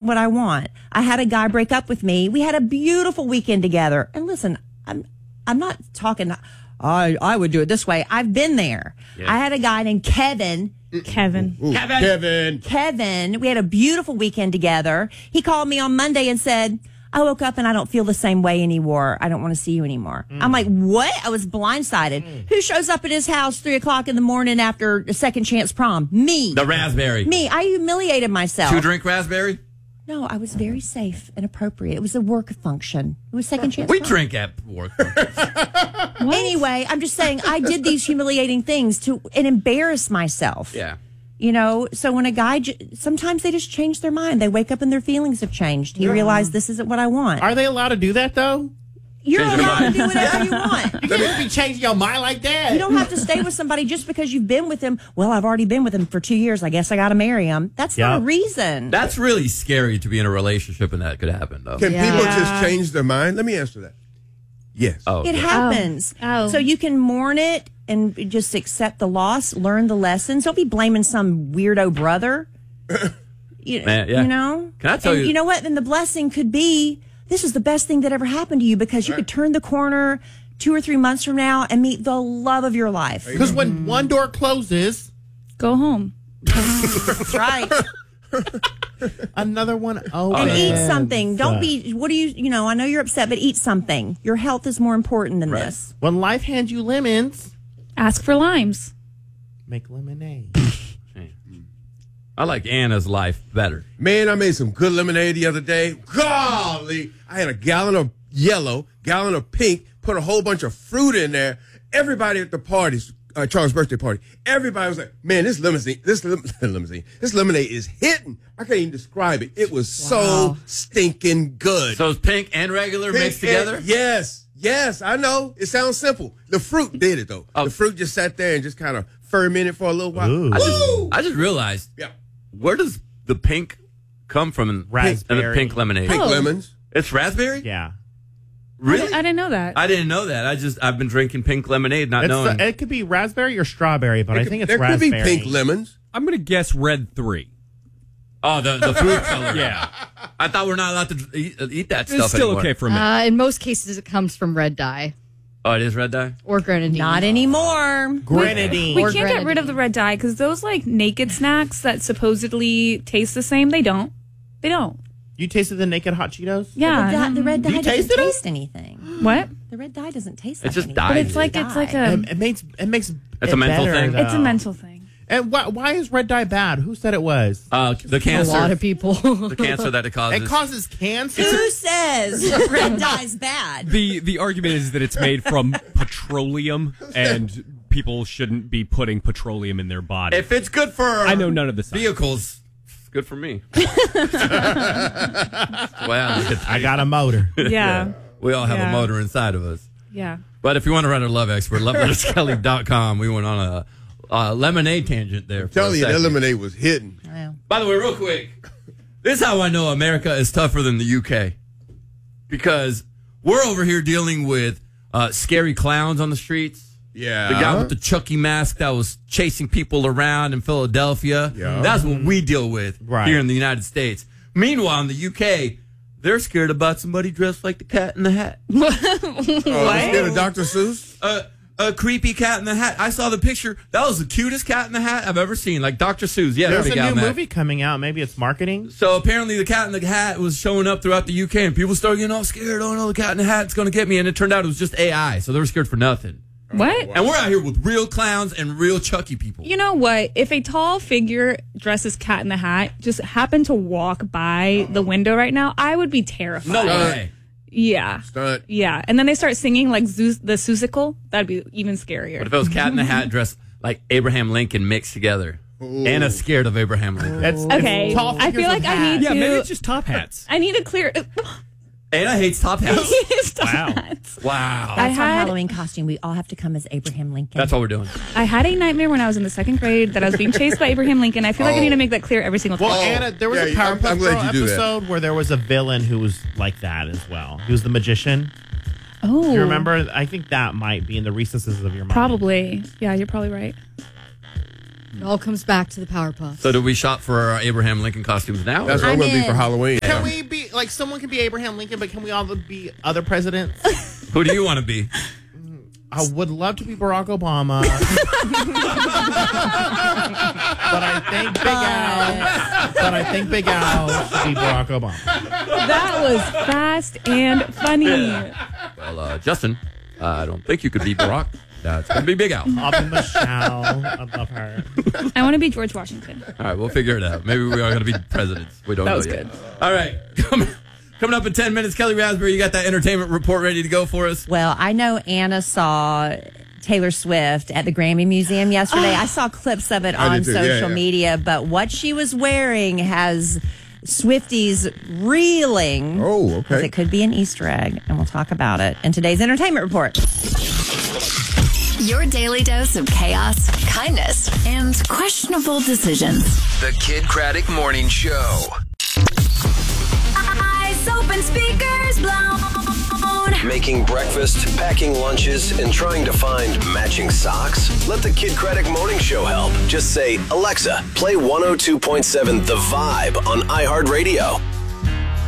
what I want. I had a guy break up with me. We had a beautiful weekend together. And listen, I'm not talking, I would do it this way. I've been there. Yeah. I had a guy named Kevin. Kevin. We had a beautiful weekend together. He called me on Monday and said, I woke up and I don't feel the same way anymore. I don't want to see you anymore. I'm like, what? I was blindsided. Who shows up at his house 3:00 in the morning after a second chance prom? Me. The raspberry. Me. I humiliated myself. 2-drink raspberry? No, I was very safe and appropriate. It was a work function. It was second chance. We prom. drink at work. Anyway, I'm just saying I did these humiliating things and embarrass myself. Yeah. You know, so when a guy, sometimes they just change their mind. They wake up and their feelings have changed. He realized this isn't what I want. Are they allowed to do that, though? You're allowed to do whatever you want. You can't be changing your mind like that. You don't have to stay with somebody just because you've been with them. Well, I've already been with him for 2 years. I guess I got to marry him. That's not a reason. That's really scary to be in a relationship and that could happen, though. Can people just change their mind? Let me answer that. Yes. It happens. So you can mourn it and just accept the loss, learn the lessons. Don't be blaming some weirdo brother. You know? Can I tell you? You know what? Then the blessing could be, this is the best thing that ever happened to you because you could turn the corner 2 or 3 months from now and meet the love of your life. Because when one door closes, go home. That's right. Another one opens. And eat something. Don't be, I know you're upset, but eat something. Your health is more important than this. When life hands you lemons, ask for limes. Make lemonade. I like Anna's life better. Man, I made some good lemonade the other day. Golly. I had a gallon of yellow, gallon of pink, put a whole bunch of fruit in there. Everybody at the parties, Charles' birthday party, everybody was like, man, this lemonade is hitting. I can't even describe it. It was so stinking good. So it's pink and regular mixed together? Yes, I know. It sounds simple. The fruit did it, though. The fruit just sat there and just kind of fermented for a little while. I just realized, where does the pink come from in the pink lemonade? Pink lemons. It's raspberry? Yeah. Really? I didn't know that. I didn't know that. I've been drinking pink lemonade, not knowing. It could be raspberry or strawberry, but I think it's raspberry. There could be pink lemons. I'm going to guess red 3. Oh, the fruit color. Yeah. I thought we're not allowed to eat that stuff It's still anymore. okay for me. In most cases, it comes from red dye. Oh, it is red dye? Or grenadine. Not anymore. Grenadine. We can't get rid of the red dye because those like naked snacks that supposedly taste the same, they don't. They don't. You tasted the naked hot Cheetos? Yeah. The red dye doesn't tasted taste anything. What? The red dye doesn't taste It's like just anything. dye. But it's like a. It makes It's a mental better, thing? though. It's a mental thing. And why is red dye bad? Who said it was? The cancer. A lot of people. The cancer that it causes. It causes cancer? Who says red dye's bad? The argument is that it's made from petroleum and people shouldn't be putting petroleum in their body. If it's good for I know none of the science. vehicles, it's good for me. Wow. I got a motor. Yeah. We all have a Yeah. motor inside of us. Yeah. But if you want to run a love expert, loveletterskelly.com. We went on a lemonade tangent there. Tell you, that lemonade was hitting. By the way, real quick, this is how I know America is tougher than the UK. Because we're over here dealing with scary clowns on the streets. Yeah. The guy with the Chucky mask that was chasing people around in Philadelphia. Yeah. That's what we deal with here in the United States. Meanwhile, in the UK, they're scared about somebody dressed like the Cat in the Hat. Scared of Dr. Seuss? A creepy Cat in the Hat. I saw the picture. That was the cutest Cat in the Hat I've ever seen. Like Dr. Seuss. Yeah, There's big a out, new Matt. movie coming out. Maybe it's marketing. So apparently the Cat in the Hat was showing up throughout the UK, and people started getting all scared. Oh no, the Cat in the Hat's going to get me. And it turned out it was just AI, so they were scared for nothing. What? And we're out here with real clowns and real Chucky people. You know what? If a tall figure dressed as Cat in the Hat just happened to walk by the window right now, I would be terrified. No way. Yeah. Stunt. Yeah. And then they start singing like the Seussical. That'd be even scarier. What if it was Cat in the Hat dressed like Abraham Lincoln mixed together? Anna's scared of Abraham Lincoln. Okay. I feel like I need Yeah, to. maybe it's just top hats. I need to clear. Anna hates top hats. Wow. Wow. That's our had- Halloween costume. We all have to come as Abraham Lincoln. That's what we're doing. I had a nightmare when I was in the 2nd grade that I was being chased by Abraham Lincoln. I feel like I need to make that clear every single time. Well, Anna, there was a Powerpuff I'm glad Girl you do that. episode where there was a villain who was like that as well. He was the magician. Oh. Do you remember? I think that might be in the recesses of your mind. Probably. Yeah, you're probably right. It all comes back to the Powerpuff. So do we shop for our Abraham Lincoln costumes now? That's what I'm going to be for Halloween. Can we be like someone can be Abraham Lincoln, but can we all be other presidents? Who do you want to be? I would love to be Barack Obama, but I think Big Al should be Barack Obama. That was fast and funny. Well, Justin, I don't think you could be Barack. It's going to be Big Al. I'll be Michelle. I love her. I want to be George Washington. All right, we'll figure it out. Maybe we are going to be presidents. We don't That know was yet. good. All right. Coming up in 10 minutes, Kelly Raspberry, you got that entertainment report ready to go for us? Well, I know Anna saw Taylor Swift at the Grammy Museum yesterday. I saw clips of it I on did too. Yeah, social yeah. media, but what she was wearing has Swifties reeling. Oh, okay. It could be an Easter egg, and we'll talk about it in today's entertainment report. Your daily dose of chaos, kindness, and questionable decisions. The Kid Craddock Morning Show. Eyes open, speakers blown. Making breakfast, packing lunches, and trying to find matching socks? Let the Kid Craddock Morning Show help. Just say, Alexa, play 102.7 The Vibe on iHeartRadio.